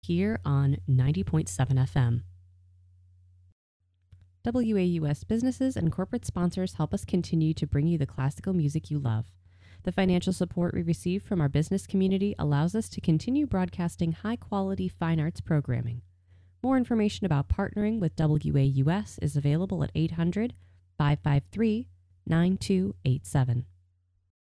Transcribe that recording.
here on 90.7 FM. WAUS businesses and corporate sponsors help us continue to bring you the classical music you love. The financial support we receive from our business community allows us to continue broadcasting high-quality fine arts programming. More information about partnering with WAUS is available at 800-553-9287.